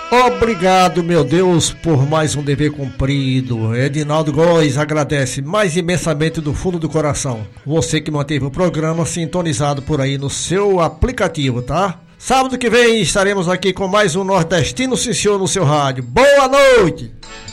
Obrigado, meu Deus, por mais um dever cumprido. Edinaldo Góes agradece mais imensamente do fundo do coração. Você que manteve o programa sintonizado por aí no seu aplicativo, tá? Sábado que vem estaremos aqui com mais um Nordestino Sim Senhor no seu rádio. Boa noite!